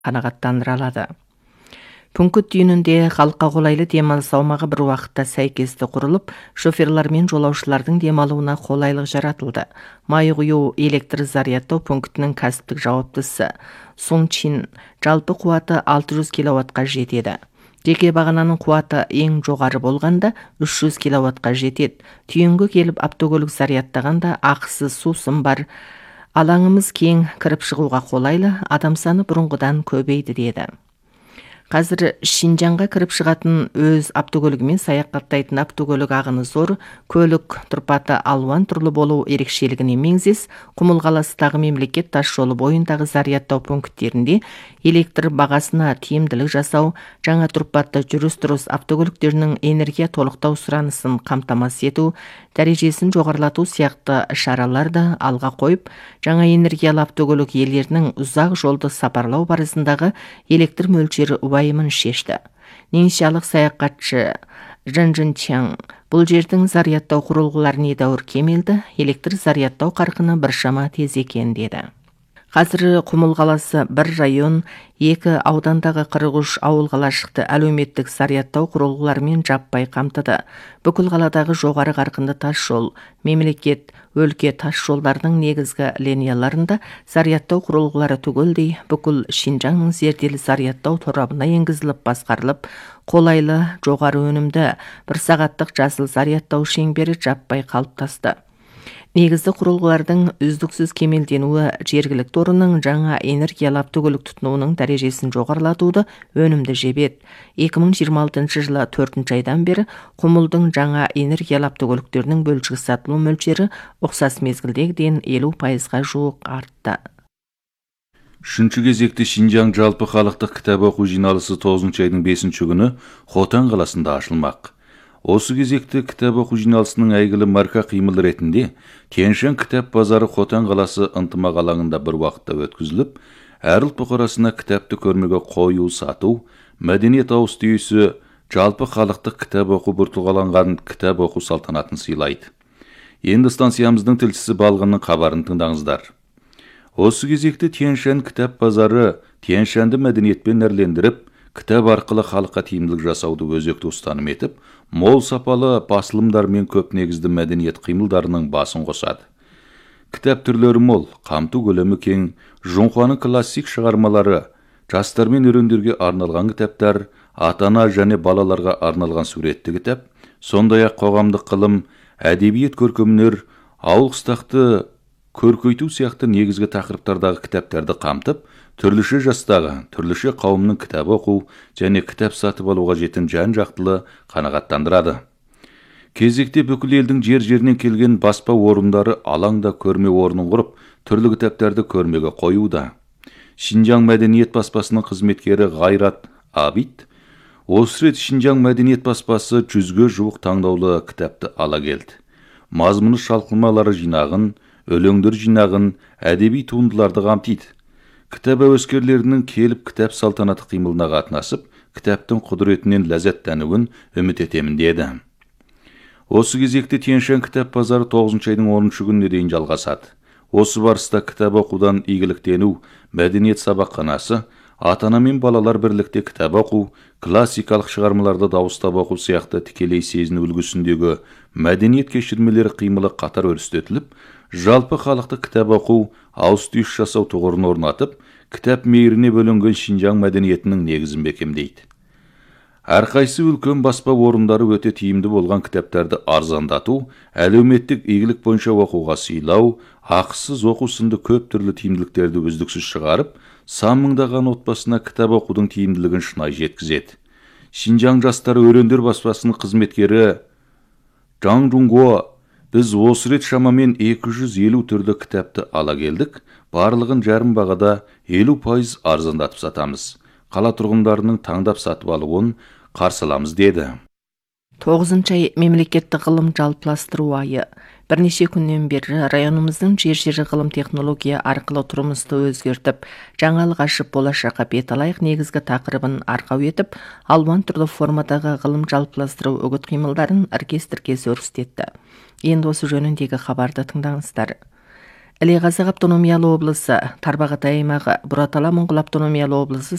қанағаттандыра алады. Пункт түйінінде халыққа қолайлы демалыс аумағы бір уақытта сәйкесті құрылып, шоферлар мен жолаушылардың демалуына қолайлық жаратылды. Май құю электр зарядтау пунктінің кәсіптік жауаптысы Сун Чин жалпы қуаты 600 киловаттқа жетеді. Жеке бағананың қуаты ең жоғары болғанда 300 киловаттқа жетеді. Түйінгі келіп автокөлік зарядтағанда ақысыз сусын бар. Алаңымыз кең, кіріп шығуға қолайлы, адам саны бұрынғыдан көбейді деді. Қазір Шинжанға кіріп шығатын өз автокөлігімен саяхаттайтын автокөлік ағыны зор, көлік тұрпаты алуан түрлі болу ерекшелігіне меңзес, Құмыл қаласындағы мемлекет тас жолы бойындағы зарядтау пункттерінде электр бағасына тиімділік жасау, жаңа тұрпатты жүріс-тұрыс автокөліктерінің энергия толықтау сұранысын қамтамасыз ету, дәрежесін жоғарылату сияқты шаралар да алға қойып, жаңа энергиялы автокөлік иелерінің ұзақ жолды сапарлау барысындағы электр мөлшері уайымын шешті. Неншалық саяхатшы Жын Чаң бұл жердің зарядтау құрылғыларын едәуір кемелді, электр зарядтау қарқыны біршама тез екен деді. Қазір Құмыл қаласы бір район, 2 аудандағы 43 ауыл қалашықты әлеуметтік зарядтау құрылғыларымен жаппай қамтыды. Бүкіл қаладағы жоғары қарқынды тас жол, мемлекет, өлке тас жолдарының негізгі линияларында зарядтау құрылғылары түгелдей бүкіл Шинжаңның зерделі зарядтау торабына енгізіліп басқарылып, қолайлы, жоғары өнімді 1 сағаттық жасыл зарядтау шеңбері жаппай қалыптасты. Негізді құрылғылардың үздіксіз кемелденуі жергілікті орынның жаңа энергиялы автокөлік тұтынуының дәрежесін жоғарылатуды өнімді жебет. 2026 жылы 4 айдан бері Құмылдың жаңа энергиялы автокөліктерінің бөлшек сатылу мөлшері ұқсас мезгілдегіден 50%-ға жуық артты. Үшінші кезекте Шинжаң жалпы халықтық кітап оқу жиналысы 9 айдың 5 күні Хотан қаласында ашылмақ. Осы кезекте кітап оқу жиналысының әйгілі марка қимыл ретінде Тянь-Шань кітап базары Хотан қаласы ынтымақ алаңында бір уақытта өткізіліп, әр ұлт бұқарасына кітапты көрмеге қою, сату, мәдениет ауыз түйісі жалпы халықтық кітап оқу біртұлғаланған кітап оқу салтанатын сыйлайды. Енді станциямыздың тілшісі Балғынның қабарын тыңдаңыздар. Осы кезекте Тянь-Шань кітап базары Тянь-Шаньды мәдениетпен әрлендіріп, кітап арқылы халыққа тиімділік жасауды өзекті ұстаным етіп, мол сапалы басылымдар мен көп негізді мәдениет қимылдарының басын қосады. Кітап түрлері мол, қамту көлемі кең, Жунхуаның классик шығармалары, жастар мен өрендерге арналған кітаптар, ата-ана және балаларға арналған суретті кітап, сондай-ақ қоғамдық ғылым, әдебиет көркемөнер, ауыл қыстақты көркейту сияқты негізгі тақырыптардағы кітаптарды қамтып, түрліше жастағы, түрліше қауымның кітап оқу және кітап сатып алуға жетін жан-жақтылы қанағаттандырады. Кезекте бүкіл елдің жер-жерінен келген баспа орындары алаңда көрме орнын құрып, түрлі кітаптарды көрмеге қоюда. Шинжаң мәдениет баспасының қызметкері Ғайрат Абид осы рет Шинжаң мәдениет баспасы 100-ге жуық таңдаулы кітапты ала келді. Мазмұны шалқымалары жинағын, өлеңдер жинағын, әдеби туындыларды қамтиды. Кітап әуескерлерінің келіп кітап салтанаты қимылына қатынасып, кітаптың құдіретінен ләззаттануын үміт етемін деді. Осы кезекте Тянь-Шань кітап базары 9 айдың 10 күніне дейін жалғасады. Осы барыста кітап оқудан игіліктену, мәдениет сабақханасы, ата-ана мен балалар бірлікте кітап оқу, классикалық шығармаларды дауыстап оқу сияқты тікелей сезіну үлгісіндегі мәдениет кешірмелері қимылы қатар өрістетіліп, жалпы халықты кітап оқу, ауыз түйіс жасау тұғырын орнатып, кітап мейіріне бөлінген Шинжаң мәдениетінің негізін бекемдейді. Әрқайсы үлкен баспа орындары өте тиімді болған кітаптарды арзандату, әлеуметтік игілік бойынша оқуға сыйлау, ақысыз оқу сынды көп түрлі тиімділіктерді үздіксіз шығарып, сан мыңдаған отбасына кітап оқудың тиімділігін шынайы жеткізеді. Шинжаң жастары өрендер баспасының қызметкері Жаң Жунго біз осы рет шамамен 250 түрлі кітапты ала келдік, барлығын жарым бағада 50% арзандатып сатамыз. Қала тұрғындарының таңдап сатып алуын қарсы аламыз деді. 9 ай мемлекеттік ғылым жалпыластыру айы. Бірнеше күннен бері районымыздың жер-жері ғылым технология арқылы тұрмысты өзгертіп, жаңалық ашып болашаққа бет алайық негізгі тақырыбын арқау етіп, алуан түрлі формадағы ғылым жалпыластыру үгіт қимылдарын оркестр өрістетті. Енді осы жөніндегі хабарды тыңдаңыздар. Іле Қазақ автономиялы облысы, Тарбағатай аймағы, Буратала Моңғол автономиялы облысы